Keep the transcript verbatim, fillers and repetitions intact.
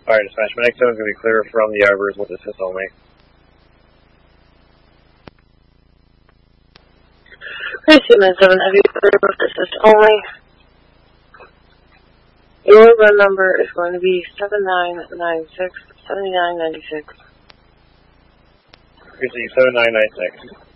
Alright, dispatch. My next zone is going to be clear from the arbors with assist only. Seaman seven Heavy clear with assist only. Your run number is going to be seven nine nine six, seven nine nine six. Precinct seven nine nine six.